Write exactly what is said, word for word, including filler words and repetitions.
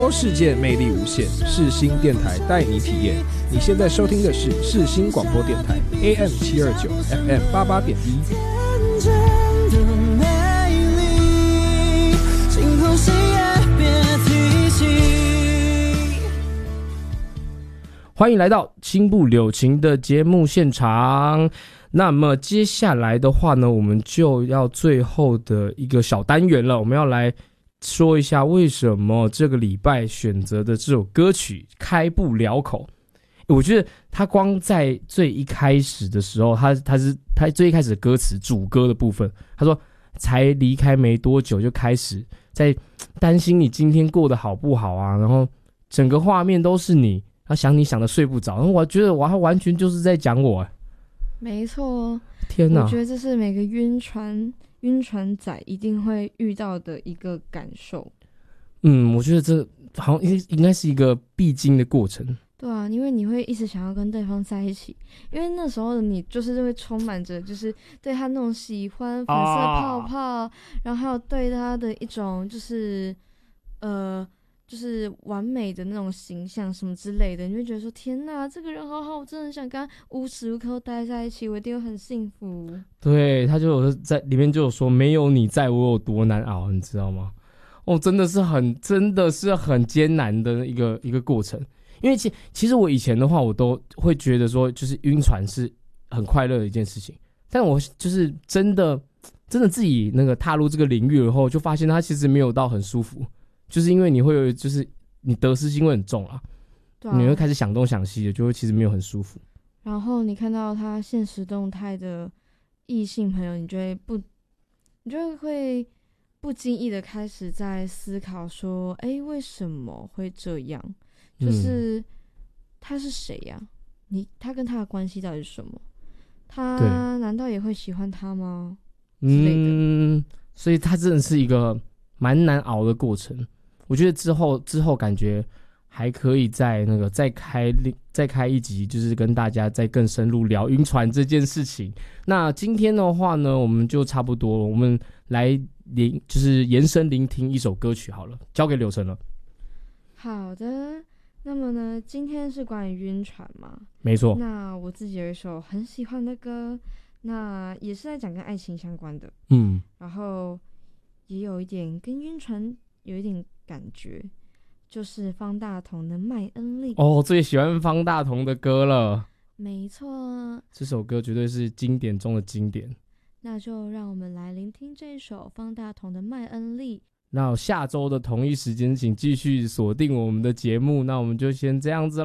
世界魅力无限，世新电台带你体验。你现在收听的是世新广播电台 A M 七二九 F M 八八点一。欢迎来到青布柳情的节目现场。那么接下来的话呢，我们就要最后的一个小单元了，我们要来说一下为什么这个礼拜选择的这首歌曲开不了口。我觉得他光在最一开始的时候，他他是他最一开始的歌词主歌的部分，他说才离开没多久就开始在担心你今天过得好不好啊，然后整个画面都是你，他想你想的睡不着，然后我觉得我完全就是在讲我。 没错， 天哪！ 我觉得这是每个晕船晕船仔一定会遇到的一个感受。 嗯，我觉得这好像应该是一个必经的过程。 对啊，因为你会一直想要跟对方在一起，因为那时候的你就是会充满着就是对他那种喜欢粉色泡泡、啊、然后还有对他的一种就是呃就是完美的那种形象什么之类的，你会觉得说天哪，这个人好好，我真的很想跟他无时无刻待在一起，我一定会很幸福。 对，他就有在里面就有说没有你在我有多难熬，你知道吗？哦，真的是很真的是很艰难的一个一个过程。因为其其实我以前的话，我都会觉得说，就是晕船是很快乐的一件事情，但我就是真的真的自己那个踏入这个领域以后，就发现它其实没有到很舒服。就是因为你会有，就是你得失心会很重啊，对啊，你会开始想东想西的，就会其实没有很舒服。 然后你看到他现实动态的异性朋友，你就会不，你就会不经意的开始在思考说，哎，为什么会这样？就是、嗯、他是谁呀、啊？你他跟他的关系到底是什么？他难道也会喜欢他吗？之类的。 嗯，所以他真的是一个蛮难熬的过程。我觉得之后之后感觉还可以再那个再开再开一集，就是跟大家再更深入聊晕船这件事情。那今天的话呢，我们就差不多了，我们来聆就是延伸聆听一首歌曲好了，交给柳晨了。 好的，那么呢，今天是关于晕船嘛？ 没错。 那我自己有一首很喜欢的歌，那也是在讲跟爱情相关的， 嗯， 然后也有一点跟晕船有一点感觉，就是方大同的《麦恩利》。 哦，最喜欢方大同的歌了。 没错， 这首歌绝对是经典中的经典。 那就让我们来聆听这首方大同的《麦恩利》。 那下周的同一时间请继续锁定我们的节目，那我们就先这样子了。